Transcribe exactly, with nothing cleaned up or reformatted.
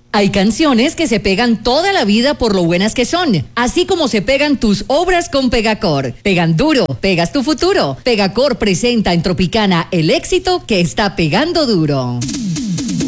Hay canciones que se pegan toda la vida por lo buenas que son, así como se pegan tus obras con Pegacor. Pegan duro, pegas tu futuro. Pegacor presenta en Tropicana el éxito que está pegando duro.